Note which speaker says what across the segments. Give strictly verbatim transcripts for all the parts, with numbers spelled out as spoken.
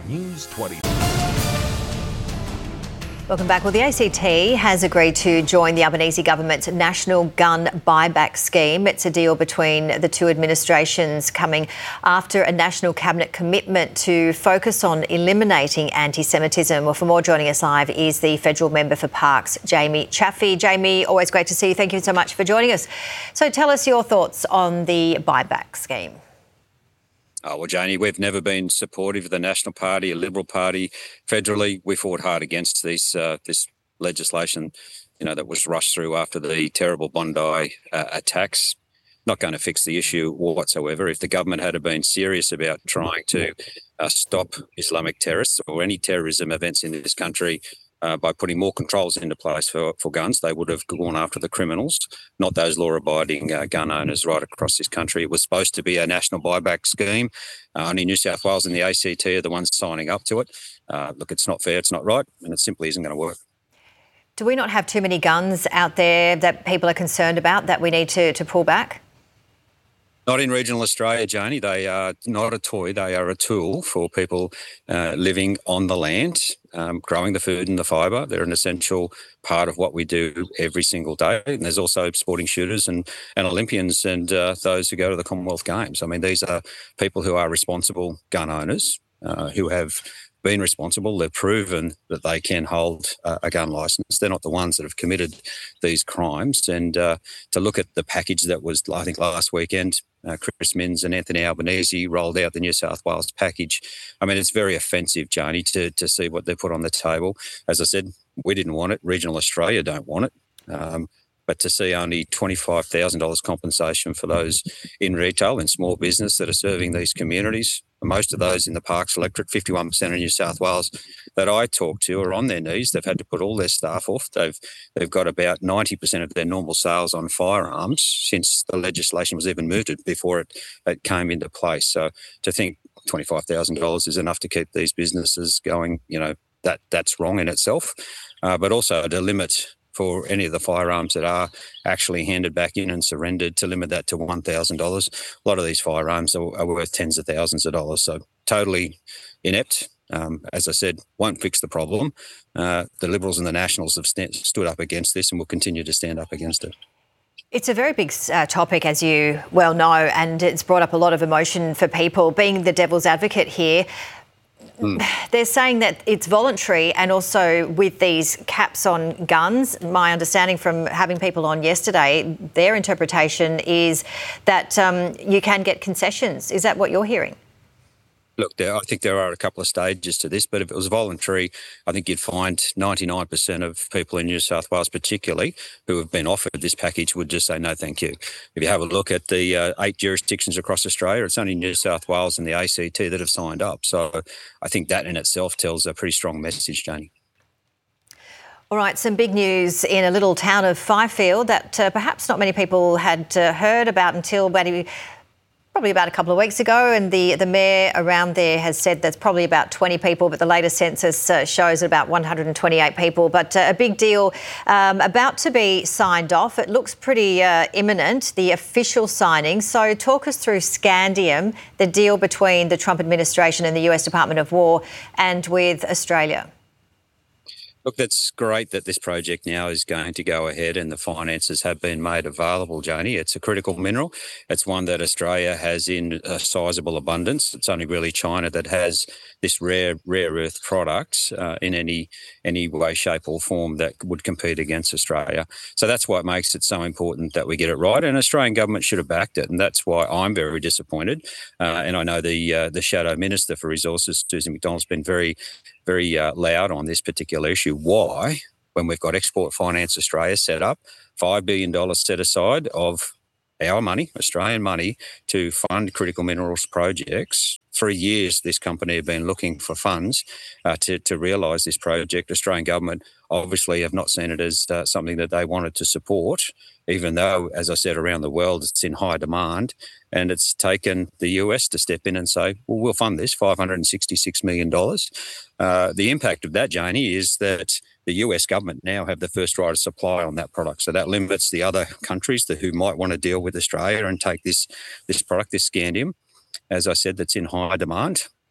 Speaker 1: News twenty.
Speaker 2: Welcome back. Well, the A C T has agreed to join the Albanese government's national gun buyback scheme. It's a deal between the two administrations coming after a national cabinet commitment to focus on eliminating anti-Semitism. Well, for more, joining us live is the federal member for Parkes, Jamie Chaffey. Jamie, always great to see you. Thank you so much for joining us. So tell us your thoughts on the buyback scheme.
Speaker 3: Oh, well, Janie, we've never been supportive of the National Party, a Liberal Party. Federally, we fought hard against these, uh, this legislation, you know, that was rushed through after the terrible Bondi uh, attacks. Not going to fix the issue whatsoever. If the government had been serious about trying to uh, stop Islamic terrorists or any terrorism events in this country, Uh, by putting more controls into place for, for guns, they would have gone after the criminals, not those law-abiding uh, gun owners right across this country. It was supposed to be a national buyback scheme. Uh, only New South Wales and the A C T are the ones signing up to it. Uh, look, it's not fair, it's not right, and it simply isn't going to work.
Speaker 2: Do we not have too many guns out there that people are concerned about that we need to, to pull back?
Speaker 3: Not in regional Australia, Janie. They are not a toy. They are a tool for people uh, living on the land, um, growing the food and the fibre. They're an essential part of what we do every single day. And there's also sporting shooters and, and Olympians and uh, those who go to the Commonwealth Games. I mean, these are people who are responsible gun owners uh, who have been responsible. They've proven that they can hold uh, a gun licence. They're not the ones that have committed these crimes. And uh, to look at the package that was, I think, last weekend, uh, Chris Minns and Anthony Albanese rolled out the New South Wales package. I mean, it's very offensive, Janie, to, to see what they put on the table. As I said, we didn't want it. Regional Australia don't want it. Um, But to see only twenty-five thousand dollars compensation for those in retail and small business that are serving these communities, most of those in the Parkes electorate, fifty-one percent of New South Wales that I talk to are on their knees. They've had to put all their staff off. They've they've got about ninety percent of their normal sales on firearms since the legislation was even mooted before it, it came into place. So to think twenty-five thousand dollars is enough to keep these businesses going, you know, that that's wrong in itself. Uh, but also to limit for any of the firearms that are actually handed back in and surrendered, to limit that to one thousand dollars. A lot of these firearms are, are worth tens of thousands of dollars, so totally inept. Um, as I said, won't fix the problem. Uh, the Liberals and the Nationals have st- stood up against this and will continue to stand up against it.
Speaker 2: It's a very big uh, topic, as you well know, and it's brought up a lot of emotion for people. Being the devil's advocate here, Mm. they're saying that it's voluntary, and also with these caps on guns, my understanding from having people on yesterday, their interpretation is that um, you can get concessions. Is that what you're hearing?
Speaker 3: Look, there, I think there are a couple of stages to this, but if it was voluntary, I think you'd find ninety-nine percent of people in New South Wales particularly who have been offered this package would just say no thank you. If you have a look at the uh, eight jurisdictions across Australia, it's only New South Wales and the A C T that have signed up. So I think that in itself tells a pretty strong message, Janie.
Speaker 2: All right, some big news in a little town of Fifield that uh, perhaps not many people had uh, heard about until maybe probably about a couple of weeks ago, and the, the mayor around there has said there's probably about twenty people, but the latest census uh, shows about one hundred twenty-eight people. But uh, a big deal um, about to be signed off. It looks pretty uh, imminent, the official signing. So talk us through Scandium, the deal between the Trump administration and the U S Department of War and with Australia.
Speaker 3: Look, that's great that this project now is going to go ahead and the finances have been made available, Janie. It's a critical mineral. It's one that Australia has in a sizable abundance. It's only really China that has this rare rare earth product uh, in any any way, shape or form that would compete against Australia. So that's why it makes it so important that we get it right. And Australian government should have backed it. And that's why I'm very disappointed. Uh, and I know the uh, the Shadow Minister for Resources, Susan McDonald's, been very very uh, loud on this particular issue. Why, when we've got Export Finance Australia set up, five billion dollars set aside of our money, Australian money, to fund critical minerals projects. Three years this company have been looking for funds uh, to, to realise this project. Australian government obviously have not seen it as uh, something that they wanted to support, even though, as I said, around the world it's in high demand. And it's taken the U S to step in and say, well, we'll fund this, five hundred sixty-six million dollars. Uh, the impact of that, Janie, is that the U S government now have the first right of supply on that product. So that limits the other countries that who might want to deal with Australia and take this, this product, this scandium, as I said, that's in high demand.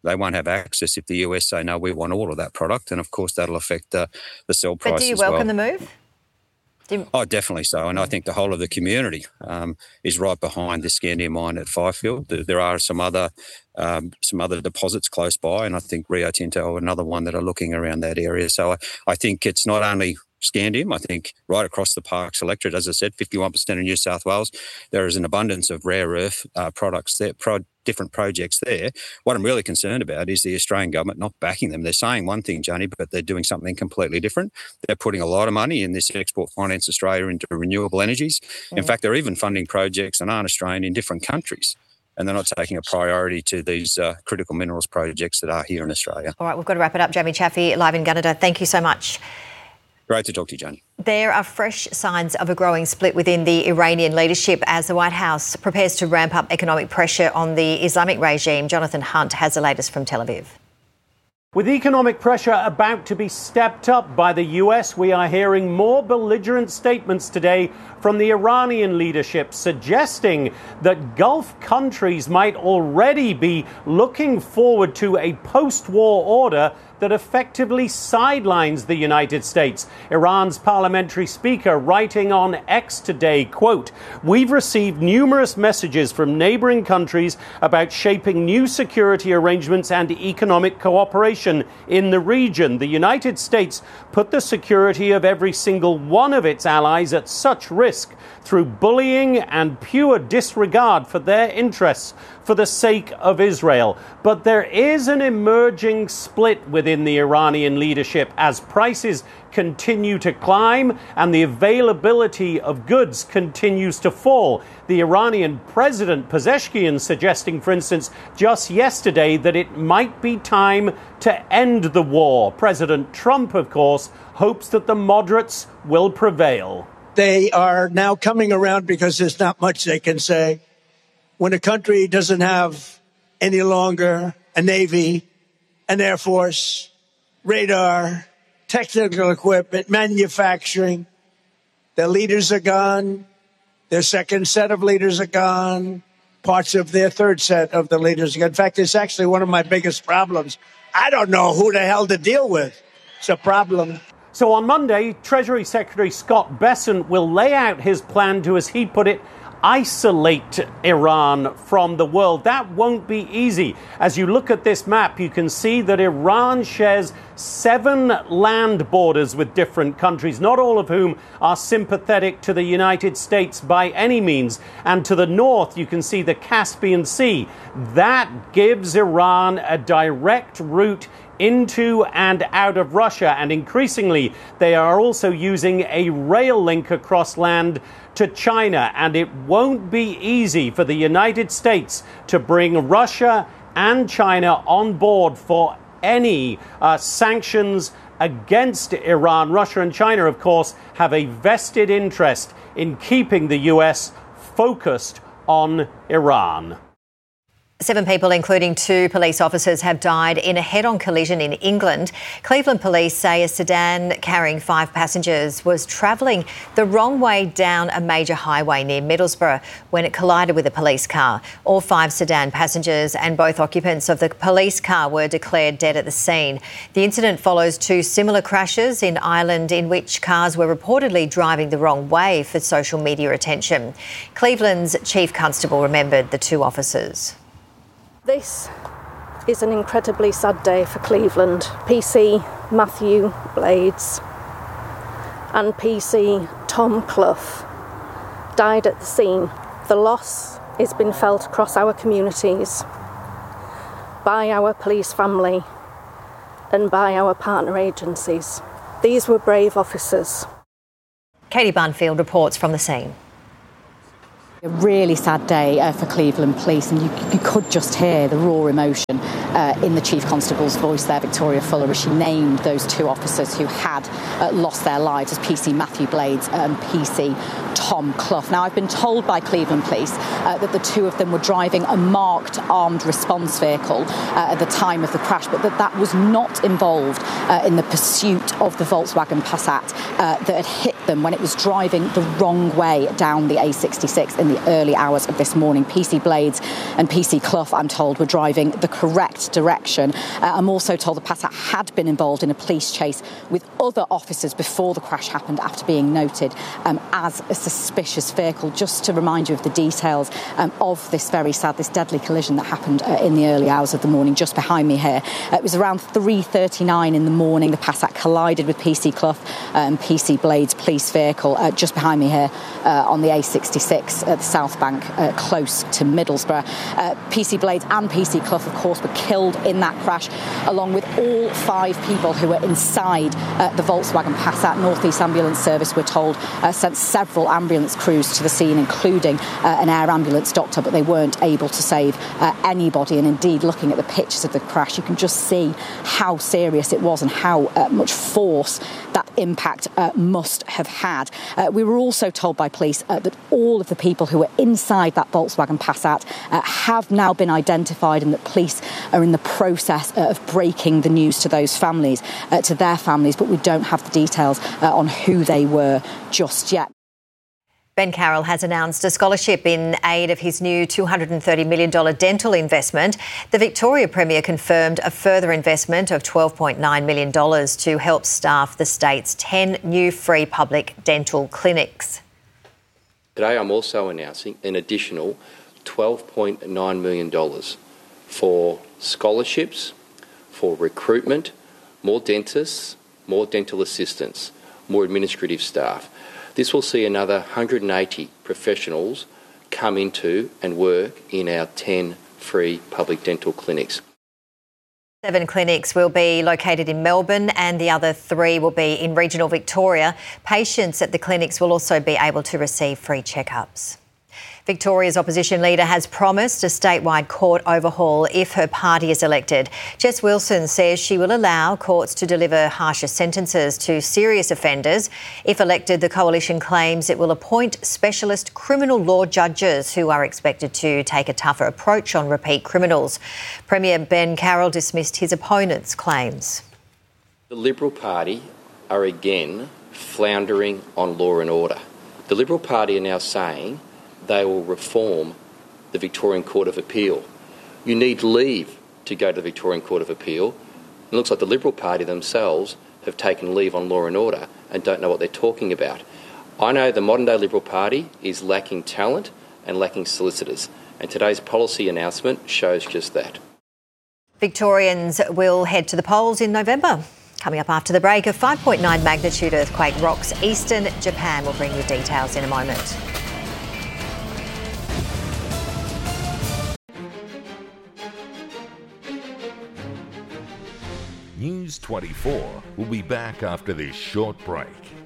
Speaker 3: they won't have access if the U S say, no, we want all of that product. And, of course, that'll affect uh, the sell price as well.
Speaker 2: But do you welcome well. the move?
Speaker 3: You... Oh, definitely so. And I think the whole of the community um, is right behind the scandium mine at Fifield. There are some other um, some other deposits close by, and I think Rio Tinto, another one that are looking around that area. So I, I think it's not only scandium. I think right across the park's electorate, as I said, fifty-one percent of New South Wales, there is an abundance of rare earth uh, products there, pro- different projects there. What I'm really concerned about is the Australian government not backing them. They're saying one thing, Johnny, but they're doing something completely different. They're putting a lot of money in this Export Finance Australia into renewable energies. Mm. In fact, they're even funding projects that aren't Australian in different countries. And they're not taking a priority to these uh, critical minerals projects that are here in Australia. All
Speaker 2: right, we've got to wrap it up. Jamie Chaffey, live in Gunnedah. Thank you so much.
Speaker 3: Great to talk to you, Jane.
Speaker 2: There are fresh signs of a growing split within the Iranian leadership as the White House prepares to ramp up economic pressure on the Islamic regime. Jonathan Hunt has the latest from Tel Aviv.
Speaker 1: With economic pressure about to be stepped up by the U S, we are hearing more belligerent statements today from the Iranian leadership suggesting that Gulf countries might already be looking forward to a post-war order that effectively sidelines the United States. Iran's parliamentary speaker writing on X today, quote, "We've received numerous messages from neighboring countries about shaping new security arrangements and economic cooperation in the region. The United States put the security of every single one of its allies at such risk through bullying and pure disregard for their interests for the sake of Israel. But there is an emerging split within the Iranian leadership as prices continue to climb and the availability of goods continues to fall. The Iranian President Pezeshkian suggesting, for instance, just yesterday that it might be time to end the war. President Trump, of course, hopes that the moderates will prevail.
Speaker 4: They are now coming around because there's not much they can say. When a country doesn't have any longer a navy, an air force, radar, technical equipment, manufacturing, their leaders are gone, their second set of leaders are gone, parts of their third set of the leaders are gone. In fact, it's actually one of my biggest problems. I don't know who the hell to deal with. It's a problem.
Speaker 1: So on Monday, Treasury Secretary Scott Bessent will lay out his plan to, as he put it, isolate Iran from the world. That won't be easy. As you look at this map, you can see that Iran shares seven land borders with different countries, not all of whom are sympathetic to the United States by any means. And to the north, you can see the Caspian Sea. That gives Iran a direct route into and out of Russia, and increasingly they are also using a rail link across land to China, and it won't be easy for the United States to bring Russia and China on board for any uh, sanctions against Iran. Russia and China, of course, have a vested interest in keeping the U S focused on Iran.
Speaker 2: Seven people, including two police officers, have died in a head-on collision in England. Cleveland police say a sedan carrying five passengers was travelling the wrong way down a major highway near Middlesbrough when it collided with a police car. All five sedan passengers and both occupants of the police car were declared dead at the scene. The incident follows two similar crashes in Ireland in which cars were reportedly driving the wrong way for social media attention. Cleveland's Chief Constable remembered the two officers.
Speaker 5: This is an incredibly sad day for Cleveland. P C Matthew Blades and P C Tom Clough died at the scene. The loss has been felt across our communities by our police family and by our partner agencies. These were brave officers.
Speaker 2: Katie Barnfield reports from the scene.
Speaker 6: A really sad day uh, for Cleveland Police, and you, you could just hear the raw emotion uh, in the Chief Constable's voice there, Victoria Fuller, as she named those two officers who had uh, lost their lives as P C Matthew Blades and P C Tom Clough. Now, I've been told by Cleveland Police uh, that the two of them were driving a marked armed response vehicle uh, at the time of the crash, but that that was not involved uh, in the pursuit of the Volkswagen Passat uh, that had hit them when it was driving the wrong way down the A sixty-six in the early hours of this morning. P C Blades and P C Clough, I'm told, were driving the correct direction. Uh, I'm also told the Passat had been involved in a police chase with other officers before the crash happened, after being noted um, as a suspicious vehicle. Just to remind you of the details um, of this very sad, this deadly collision that happened uh, in the early hours of the morning, just behind me here. Uh, it was around three thirty-nine in the morning. The Passat collided with P C Clough and P C Blades police vehicle uh, just behind me here uh, on the A sixty-six at the South Bank, uh, close to Middlesbrough. Uh, P C Blades and P C Clough, of course, were killed in that crash, along with all five people who were inside uh, the Volkswagen Passat. North East Ambulance Service, we're told, uh, sent several ambulance crews to the scene, including uh, an air ambulance doctor, but they weren't able to save uh, anybody. And indeed, looking at the pictures of the crash, you can just see how serious it was and how uh, much force that impact uh, must have had. Uh, we were also told by police uh, that all of the people who were inside that Volkswagen Passat uh, have now been identified, and that police are in the process uh, of breaking the news to those families, uh, to their families, but we don't have the details uh, on who they were just yet.
Speaker 2: Ben Carroll has announced a scholarship in aid of his new two hundred thirty million dollars dental investment. The Victoria Premier confirmed a further investment of twelve point nine million dollars to help staff the state's ten new free public dental clinics.
Speaker 7: Today I'm also announcing an additional twelve point nine million dollars for scholarships, for recruitment, more dentists, more dental assistants, more administrative staff. This will see another one hundred eighty professionals come into and work in our ten free public dental clinics.
Speaker 2: Seven clinics will be located in Melbourne and the other three will be in regional Victoria. Patients at the clinics will also be able to receive free checkups. Victoria's opposition leader has promised a statewide court overhaul if her party is elected. Jess Wilson says she will allow courts to deliver harsher sentences to serious offenders. If elected, the coalition claims it will appoint specialist criminal law judges who are expected to take a tougher approach on repeat criminals. Premier Ben Carroll dismissed his opponent's claims.
Speaker 7: The Liberal Party are again floundering on law and order. The Liberal Party are now saying they will reform the Victorian Court of Appeal. You need leave to go to the Victorian Court of Appeal. It looks like the Liberal Party themselves have taken leave on law and order and don't know what they're talking about. I know the modern-day Liberal Party is lacking talent and lacking solicitors, and today's policy announcement shows just that.
Speaker 2: Victorians will head to the polls in November. Coming up after the break, a five point nine magnitude earthquake rocks eastern Japan. We'll bring you details in a moment.
Speaker 8: News twenty-four will be back after this short break.